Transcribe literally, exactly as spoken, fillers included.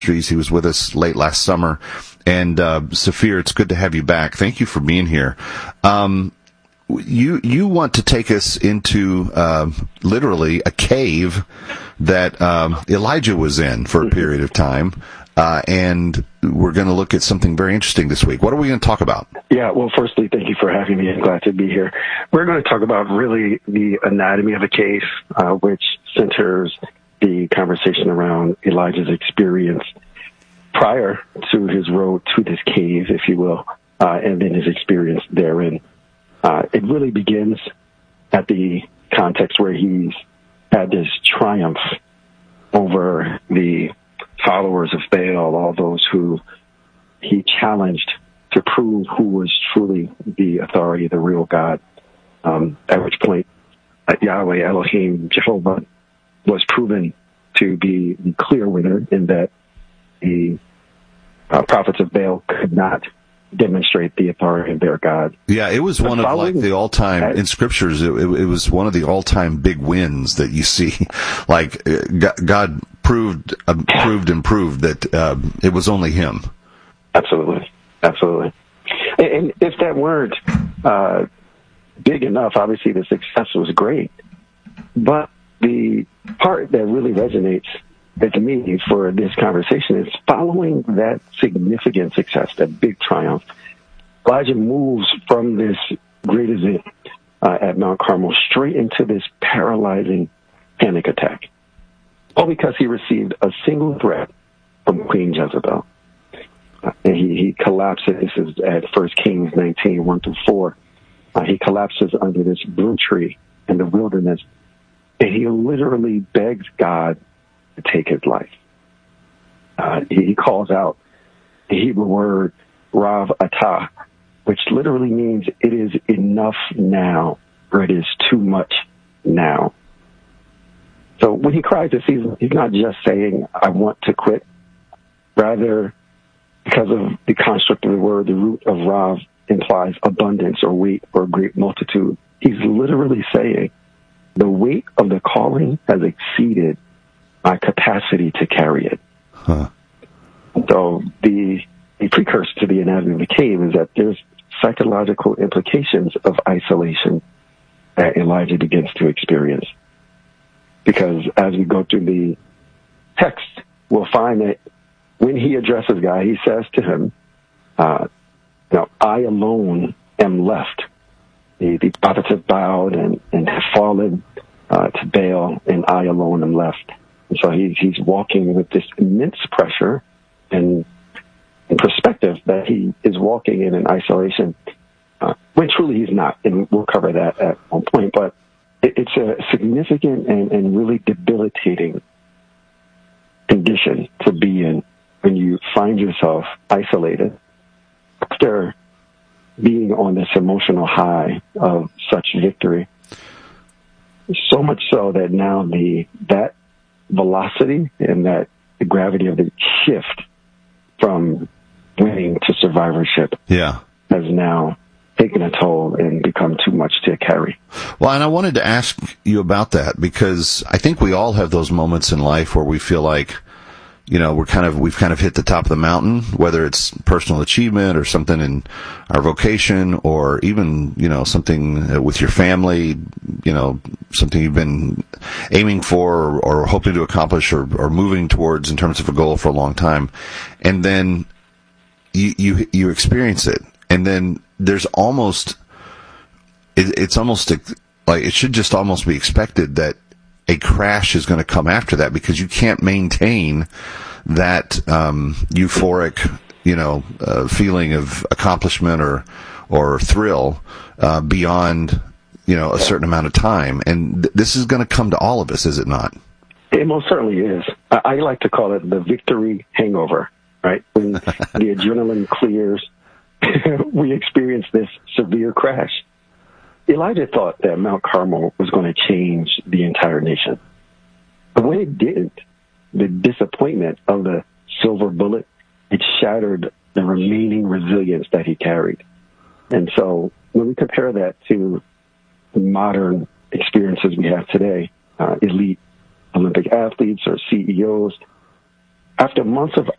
He was with us late last summer. And, uh, Safir, it's good to have you back. Thank you for being here. Um, you, you want to take us into, uh, literally a cave that, um, Elijah was in for a period of time. Uh, and we're going to look at something very interesting this week. What are we going to talk about? Yeah, well, firstly, thank you for having me. I'm glad to be here. We're going to talk about really the anatomy of a cave, uh, which centers the conversation around Elijah's experience prior to his road to this cave, if you will, uh, and then his experience therein. Uh, it really begins at the context where he's had this triumph over the followers of Baal, all those who he challenged to prove who was truly the authority, the real God, um, at which point uh, Yahweh, Elohim, Jehovah was proven to be the clear winner in that the uh, prophets of Baal could not demonstrate the authority of their God. Yeah, it was but one of like the all-time, that, in scriptures, it, it, it was one of the all-time big wins that you see. Like, God proved, uh, proved and proved that uh, it was only him. Absolutely. Absolutely. And, and if that weren't uh, big enough, obviously the success was great. But the part that really resonates with me for this conversation is following that significant success, that big triumph, Elijah moves from this great event uh, at Mount Carmel straight into this paralyzing panic attack, all because he received a single threat from Queen Jezebel. Uh, and he, he collapses. This is at First Kings nineteen, one through four. Uh, he collapses under this broom tree in the wilderness, and he literally begs God to take his life. Uh, he, he calls out the Hebrew word Rav Atah, which literally means it is enough now, or it is too much now. So when he cries this, he's, he's not just saying, I want to quit. Rather, because of the construct of the word, the root of Rav implies abundance or weight or great multitude. He's literally saying, the weight of the calling has exceeded my capacity to carry it. Huh. So the, the precursor to the anatomy of the cave is that there's psychological implications of isolation that Elijah begins to experience. Because as we go through the text, we'll find that when he addresses God, he says to him, uh, you know, I alone am left. The, the prophets have bowed and, and have fallen uh, to Baal, and I alone am left. And so he, he's walking with this immense pressure and, and perspective that he is walking in an isolation, uh, when truly he's not. And we'll cover that at one point. But it, it's a significant and, and really debilitating condition to be in when you find yourself isolated after being on this emotional high of such victory. So much so that now the that velocity and that the gravity of the shift from winning to survivorship yeah. has now taken a toll and become too much to carry. Well, and I wanted to ask you about that because I think we all have those moments in life where we feel like, you know, we're kind of, we've kind of hit the top of the mountain, whether it's personal achievement or something in our vocation or even, you know, something with your family, you know, something you've been aiming for or, or hoping to accomplish or, or moving towards in terms of a goal for a long time. And then you, you, you experience it. And then there's almost, it, it's almost like, it should just almost be expected that a crash is going to come after that because you can't maintain that um, euphoric, you know, uh, feeling of accomplishment or or thrill uh, beyond, you know, a certain amount of time. And th- this is going to come to all of us, is it not? It most certainly is. I, I like to call it the victory hangover, right? When the adrenaline clears, we experience this severe crash. Elijah thought that Mount Carmel was going to change the entire nation. But when it didn't, the disappointment of the silver bullet, it shattered the remaining resilience that he carried. And so when we compare that to the modern experiences we have today, uh, elite Olympic athletes or C E Os, after months of